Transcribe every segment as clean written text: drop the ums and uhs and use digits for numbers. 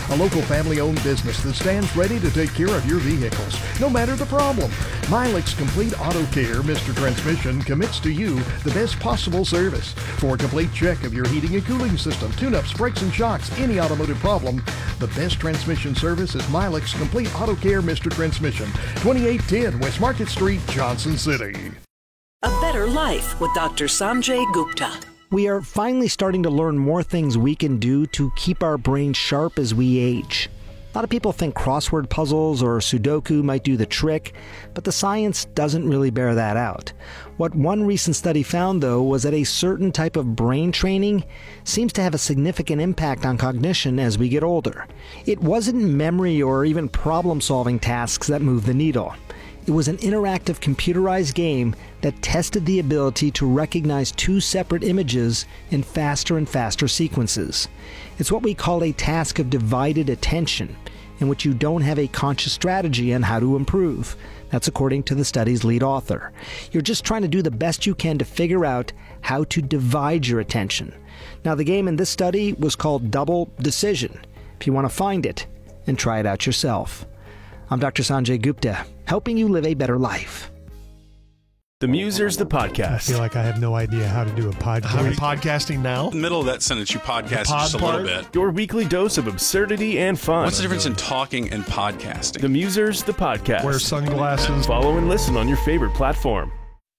a local family-owned business that stands ready to take care of your vehicles, no matter the problem. Milex Complete Auto Care, Mr. Transmission, commits to you the best possible service. For a complete check of your heating and cooling system, tune-ups, brakes and shocks, any automotive problem, the best transmission service is Milex Complete Auto Care, Mr. Transmission, 2810 West Market Street, Johnson City. A Better Life with Dr. Sanjay Gupta. We are finally starting to learn more things we can do to keep our brains sharp as we age. A lot of people think crossword puzzles or Sudoku might do the trick, but the science doesn't really bear that out. What one recent study found, though, was that a certain type of brain training seems to have a significant impact on cognition as we get older. It wasn't memory or even problem-solving tasks that moved the needle. It was an interactive computerized game that tested the ability to recognize two separate images in faster and faster sequences. It's what we call a task of divided attention, in which you don't have a conscious strategy on how to improve. That's according to the study's lead author. You're just trying to do the best you can to figure out how to divide your attention. Now, the game in this study was called Double Decision. If you want to find it and try it out yourself. I'm Dr. Sanjay Gupta, helping you live a better life. The Musers, the podcast. I feel like I have no idea how to do a podcast. How are you podcasting now? In the middle of that sentence, you podcast just a little bit. Your weekly dose of absurdity and fun. What's the difference in talking and podcasting? The Musers, the podcast. Wear sunglasses. Follow and listen on your favorite platform.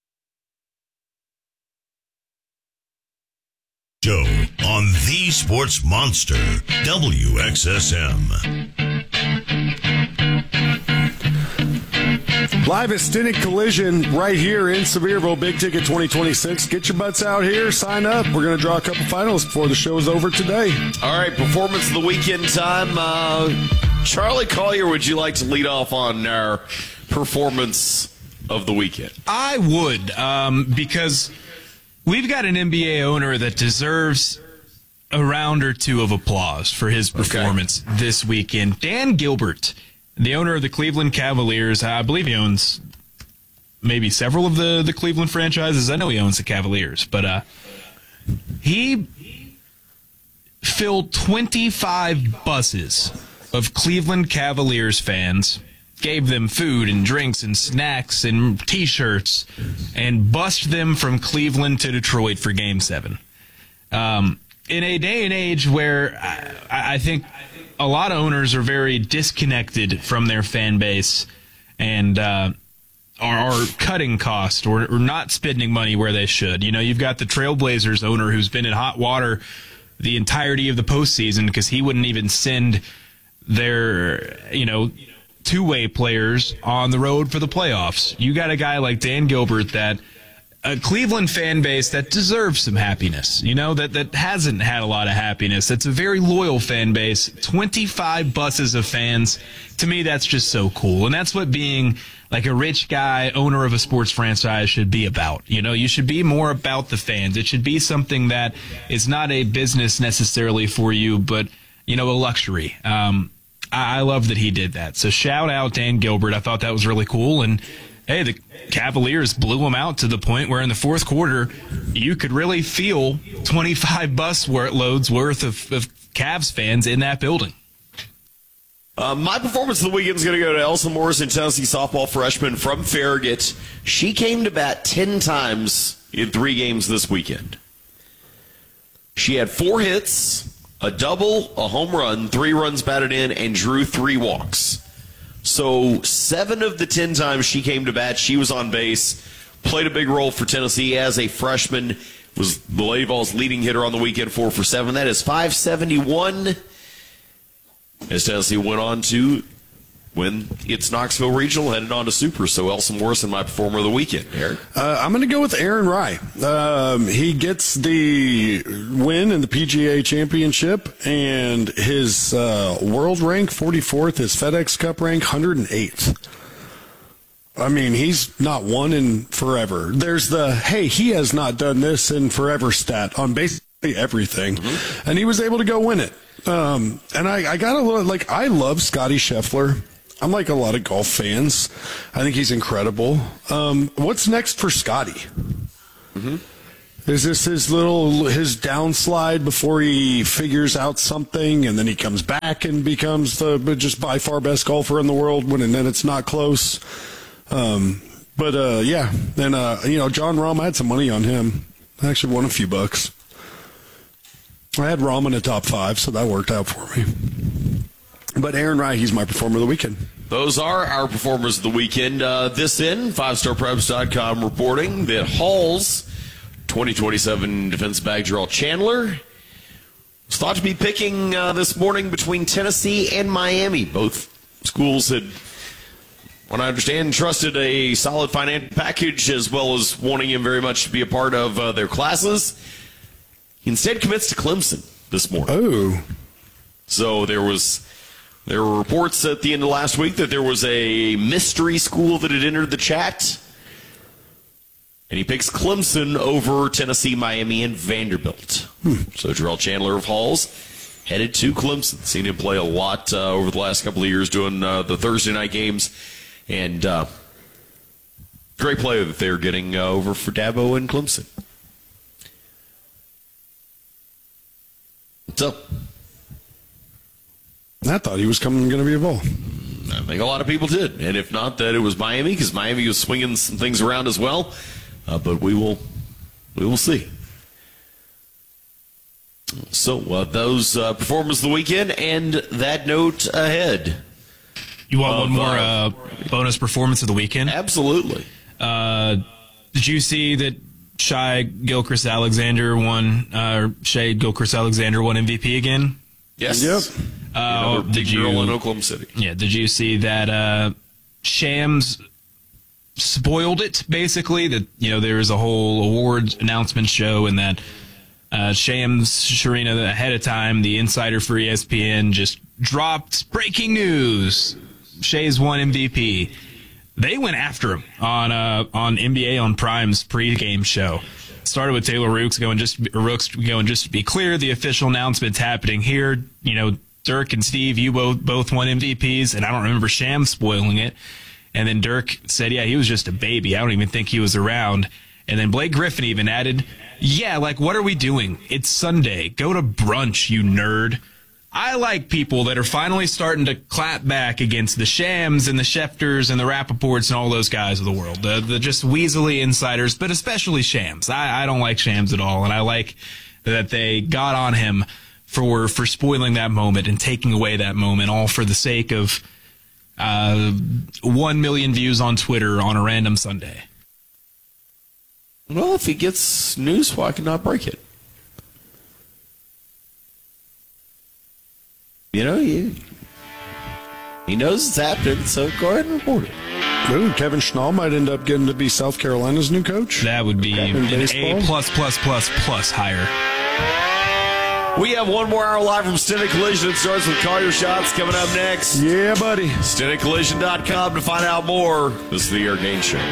Show on the Sports Monster, WXSM. Live at Stenick Collision right here in Sevierville, Big Ticket 2026. Get your butts out here, sign up. We're going to draw a couple finals before the show is over today. All right, performance of the weekend time. Charlie Collier, would you like to lead off on our performance of the weekend? I would, because we've got an NBA owner that deserves a round or two of applause for his performance this weekend. Dan Gilbert, the owner of the Cleveland Cavaliers, I believe he owns maybe several of the Cleveland franchises. I know he owns the Cavaliers, but he filled 25 buses of Cleveland Cavaliers fans, gave them food and drinks and snacks and T-shirts, and bussed them from Cleveland to Detroit for Game 7. In a day and age where I think a lot of owners are very disconnected from their fan base and are cutting costs or not spending money where they should. You know, you've got the Trailblazers owner who's been in hot water the entirety of the postseason because he wouldn't even send their, two-way players on the road for the playoffs. You got a guy like Dan Gilbert, that a Cleveland fan base that deserves some happiness, that hasn't had a lot of happiness. That's a very loyal fan base. 25 buses of fans. To me, that's just so cool. And that's what being like a rich guy, owner of a sports franchise should be about. You should be more about the fans. It should be something that is not a business necessarily for you, but, a luxury. I love that he did that. So shout out Dan Gilbert. I thought that was really cool. And hey, the Cavaliers blew them out to the point where in the fourth quarter, you could really feel 25 bus loads worth of Cavs fans in that building. My performance of the weekend is going to go to Elsa Morrison, Tennessee softball freshman from Farragut. She came to bat 10 times in 3 games this weekend. She had 4 hits, a double, a home run, 3 runs batted in, and drew 3 walks. So 7 of the 10 times she came to bat, she was on base, played a big role for Tennessee as a freshman, was the Lady Vols' leading hitter on the weekend, 4 for 7. That is 571 as Tennessee went on to win its Knoxville Regional, headed on to Super. So Elsa Morrison, my performer of the weekend. Eric? I'm going to go with Aaron Rye. He gets the win in the PGA Championship, and his world rank 44th, his FedEx Cup rank 108th. I mean, he's not won in forever. There's the, hey, he has not done this in forever stat on basically everything. And he was able to go win it. And I got a little, I love Scotty Scheffler. I'm like a lot of golf fans. I think he's incredible. What's next for Scotty? Is this his downslide before he figures out something, and then he comes back and becomes the just by far best golfer in the world and then it's not close? Yeah. And, John Rahm, I had some money on him. I actually won a few bucks. I had Rahm in the top 5, so that worked out for me. But Aaron Rai, he's my performer of the weekend. Those are our performers of the weekend. 5starpreps.com reporting that Hall's 2027 defensive back Gerald Chandler was thought to be picking this morning between Tennessee and Miami. Both schools had, what I understand, trusted a solid financial package as well as wanting him very much to be a part of their classes. He instead commits to Clemson this morning. Oh. So there were reports at the end of last week that there was a mystery school that had entered the chat. And he picks Clemson over Tennessee, Miami, and Vanderbilt. So Gerald Chandler of Halls headed to Clemson. Seen him play a lot over the last couple of years doing the Thursday night games. And great player that they're getting over for Dabo and Clemson. So, I thought he was going to be a Bull. I think a lot of people did. And if not, that it was Miami, because Miami was swinging some things around as well. But we will see. So, those performers of the weekend, and that note ahead. You want one more bonus performance of the weekend? Absolutely. Did you see that Shai Gilchrist-Alexander won MVP again? Yes. Yep. Another big girl in Oklahoma City. Yeah. Did you see that Shams spoiled it, basically? That, there was a whole awards announcement show, and that Shams Sharina, ahead of time, the insider for ESPN, just dropped breaking news. Shai's won MVP. They went after him on NBA on Prime's pregame show. Started with Taylor Rooks going, just to be clear, the official announcement's happening here. Dirk and Steve, you both won MVPs, and I don't remember Shams spoiling it. And then Dirk said, yeah, he was just a baby. I don't even think he was around. And then Blake Griffin even added, yeah, what are we doing? It's Sunday. Go to brunch, you nerd. I like people that are finally starting to clap back against the Shams and the Schefters and the Rappaports and all those guys of the world. The just weaselly insiders, but especially Shams. I don't like Shams at all, and I like that they got on him for spoiling that moment and taking away that moment, all for the sake of 1 million views on Twitter on a random Sunday. Well, if he gets news, why cannot break it? He knows it's happening, so go ahead and report it. Ooh, Kevin Schnall might end up getting to be South Carolina's new coach. That would be an A+++ higher. We have one more hour live from Stennett Collision. It starts with Call Your Shots coming up next. Yeah, buddy. StennettCollision.com to find out more. This is the Eric Gaines Show.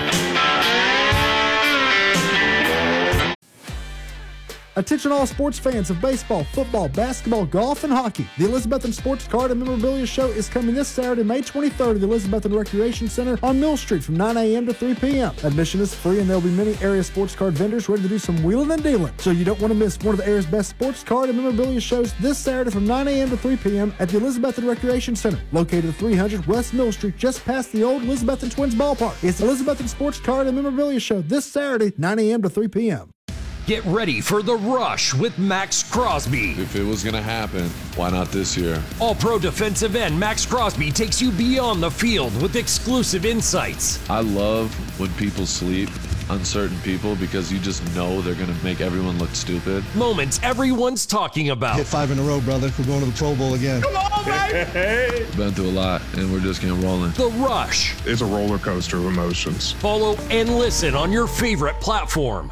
Attention all sports fans of baseball, football, basketball, golf, and hockey. The Elizabethan Sports Card and Memorabilia Show is coming this Saturday, May 23rd at the Elizabethan Recreation Center on Mill Street from 9 a.m. to 3 p.m. Admission is free, and there will be many area sports card vendors ready to do some wheeling and dealing. So you don't want to miss one of the area's best sports card and memorabilia shows this Saturday from 9 a.m. to 3 p.m. at the Elizabethan Recreation Center, located at 300 West Mill Street, just past the old Elizabethan Twins ballpark. It's the Elizabethan Sports Card and Memorabilia Show this Saturday, 9 a.m. to 3 p.m. Get ready for The Rush with Max Crosby. If it was going to happen, why not this year? All-Pro defensive end Max Crosby takes you beyond the field with exclusive insights. I love when people sleep on certain people because you just know they're going to make everyone look stupid. Moments everyone's talking about. Hit 5 in a row, brother. We're going to the Pro Bowl again. Come on, baby! Been through a lot, and we're just getting rolling. The Rush. It's a roller coaster of emotions. Follow and listen on your favorite platform.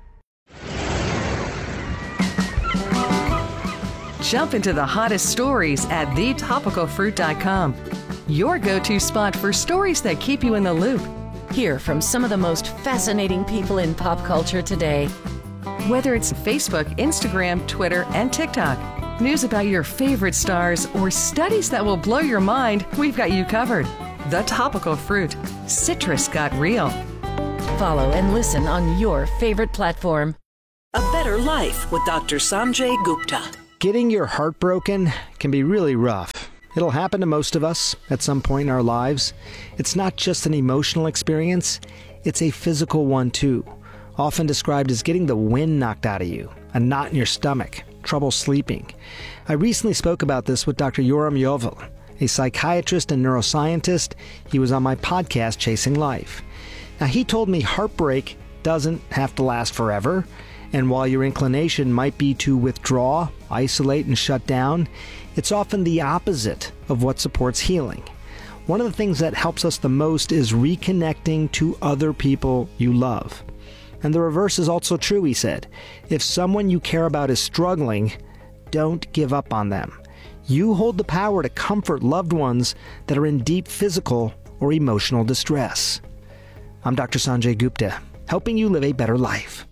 Jump into the hottest stories at thetopicalfruit.com. Your go-to spot for stories that keep you in the loop. Hear from some of the most fascinating people in pop culture today. Whether it's Facebook, Instagram, Twitter, and TikTok, news about your favorite stars, or studies that will blow your mind, we've got you covered. The Topical Fruit. Citrus got real. Follow and listen on your favorite platform. A Better Life with Dr. Sanjay Gupta. Getting your heart broken can be really rough. It'll happen to most of us at some point in our lives. It's not just an emotional experience, it's a physical one too. Often described as getting the wind knocked out of you, a knot in your stomach, trouble sleeping. I recently spoke about this with Dr. Yoram Yovel, a psychiatrist and neuroscientist. He was on my podcast, Chasing Life. Now, he told me heartbreak doesn't have to last forever, and while your inclination might be to withdraw, isolate, and shut down, it's often the opposite of what supports healing. One of the things that helps us the most is reconnecting to other people you love. And the reverse is also true, he said. If someone you care about is struggling, don't give up on them. You hold the power to comfort loved ones that are in deep physical or emotional distress. I'm Dr. Sanjay Gupta, helping you live a better life.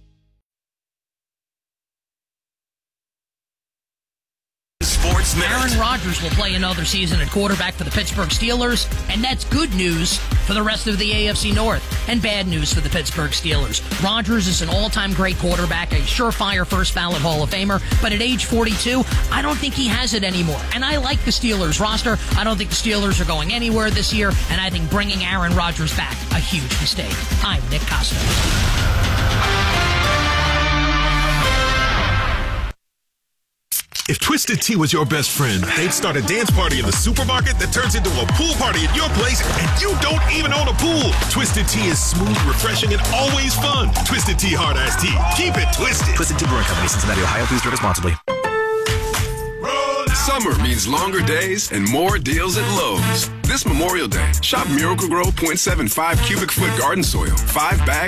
Aaron Rodgers will play another season at quarterback for the Pittsburgh Steelers, and that's good news for the rest of the AFC North and bad news for the Pittsburgh Steelers. Rodgers is an all-time great quarterback, a surefire first-ballot Hall of Famer, but at age 42, I don't think he has it anymore. And I like the Steelers roster. I don't think the Steelers are going anywhere this year, and I think bringing Aaron Rodgers back, a huge mistake. I'm Nick Costa. If Twisted Tea was your best friend, they'd start a dance party in the supermarket that turns into a pool party at your place, and you don't even own a pool. Twisted Tea is smooth, refreshing, and always fun. Twisted Tea Hard Iced Tea. Keep it twisted. Twisted Tea Brewing Company, Cincinnati, Ohio. Please drink responsibly. Summer means longer days and more deals at Lowe's. This Memorial Day, shop Miracle-Gro 0.75 cubic foot garden soil, 5 bags.